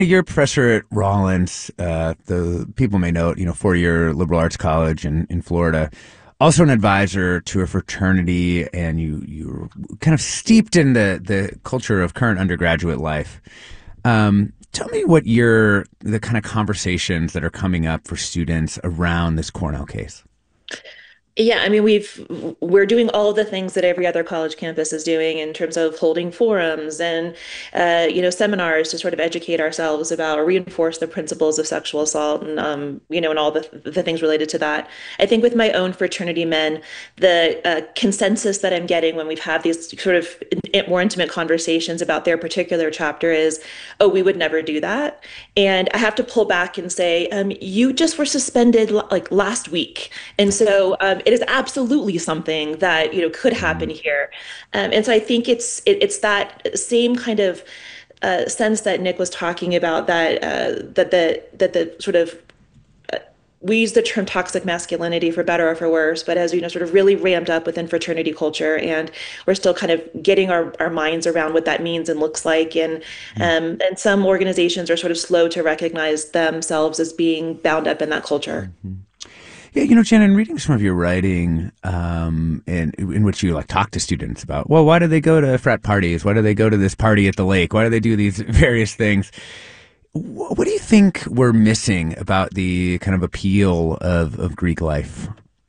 You're a professor at Rollins. The people may note, four-year liberal arts college in Florida. Also an advisor to a fraternity, and you're kind of steeped in the culture of current undergraduate life. Tell me the kind of conversations that are coming up for students around this Cornell case. Yeah, I mean, we're doing all of the things that every other college campus is doing in terms of holding forums and seminars to sort of educate ourselves about or reinforce the principles of sexual assault and and all the things related to that. I think with my own fraternity men, the consensus that I'm getting when we've had these sort of more intimate conversations about their particular chapter is, oh, we would never do that. And I have to pull back and say, you just were suspended like last week. And so it is absolutely something that could happen Mm. here, and so I think it's that same kind of sense that Nick was talking about that the sort of we use the term toxic masculinity for better or for worse, but as sort of really ramped up within fraternity culture, and we're still kind of getting our minds around what that means and looks like, and some organizations are sort of slow to recognize themselves as being bound up in that culture. Mhm. Yeah, Shannon, reading some of your writing, in which you like talk to students about, well, why do they go to frat parties? Why do they go to this party at the lake? Why do they do these various things? What do you think we're missing about the kind of appeal of Greek life?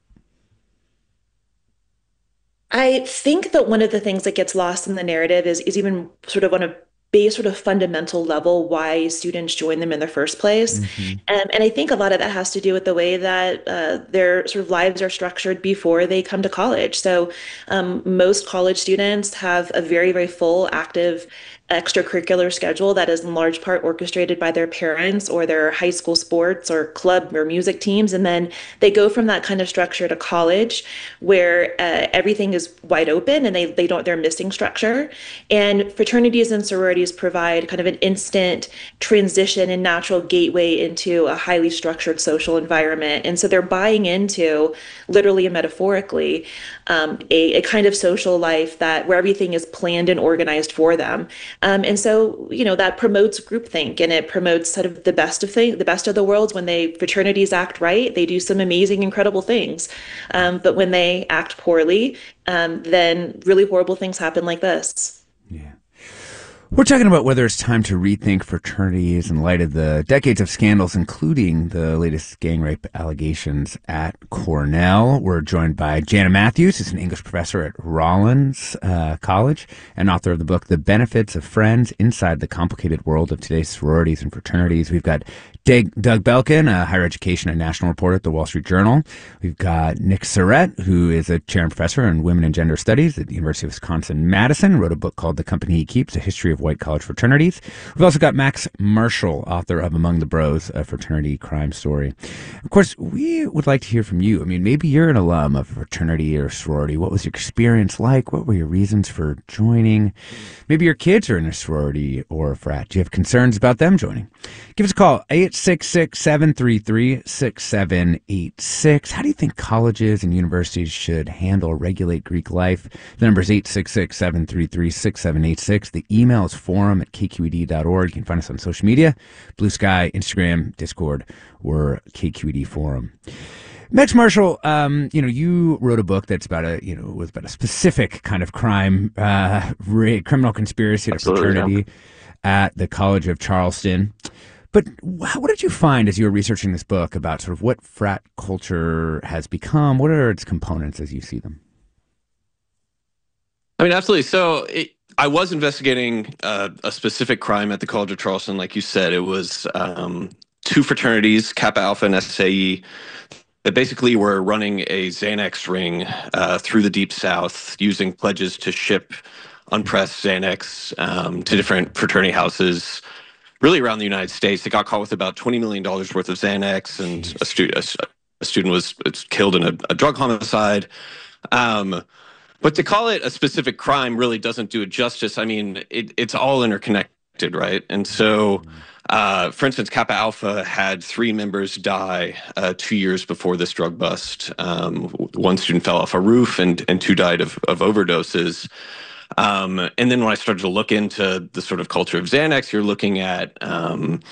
I think that one of the things that gets lost in the narrative is even sort of on a base sort of fundamental level why students join them in the first place. Hmm. And I think a lot of that has to do with the way that their sort of lives are structured before they come to college. So most college students have a very, very full, active extracurricular schedule that is in large part orchestrated by their parents or their high school sports or club or music teams. And then they go from that kind of structure to college where everything is wide open and they're missing structure. And fraternities and sororities provide kind of an instant transition and natural gateway into a highly structured social environment. And so they're buying into, literally and metaphorically, a kind of social life that where everything is planned and organized for them. And so, that promotes groupthink and it promotes sort of the best of the worlds. When fraternities act right, they do some amazing, incredible things. But when they act poorly, then really horrible things happen like this. Yeah. We're talking about whether it's time to rethink fraternities in light of the decades of scandals, including the latest gang rape allegations at Cornell. We're joined by Jana Matthews, who's an English professor at Rollins College and author of the book, The Benefits of Friends Inside the Complicated World of Today's Sororities and Fraternities. We've got Doug Belkin, a higher education and national reporter at the Wall Street Journal. We've got Nick Surratt, who is a chair and professor in women and gender studies at the University of Wisconsin-Madison, wrote a book called The Company He Keeps, A History of White College Fraternities. We've also got Max Marshall, author of Among the Bros, a fraternity crime story. Of course, we would like to hear from you. I mean, maybe you're an alum of a fraternity or sorority. What was your experience like? What were your reasons for joining? Maybe your kids are in a sorority or a frat. Do you have concerns about them joining? Give us a call, 866-733-6786. How do you think colleges and universities should handle, regulate Greek life? The number is 866-733-6786. The email is forum@kqed.org. You can find us on social media, Blue Sky, Instagram, Discord, or KQED Forum. Max Marshall, you wrote a book that's was about a specific kind of crime, criminal conspiracy at a Absolutely, yeah. fraternity at the College of Charleston. But what did you find as you were researching this book about sort of what frat culture has become? What are its components as you see them? I mean, absolutely. I was investigating a specific crime at the College of Charleston. Like you said, it was two fraternities, Kappa Alpha and SAE, that basically were running a Xanax ring through the Deep South using pledges to ship unpressed Xanax to different fraternity houses really around the United States. They got caught with about $20 million worth of Xanax, and a student was killed in a drug homicide. But to call it a specific crime really doesn't do it justice. I mean, it's all interconnected, right? And so, for instance, Kappa Alpha had three members die 2 years before this drug bust. One student fell off a roof, and two died of overdoses. And then when I started to look into the sort of culture of Xanax, you're looking at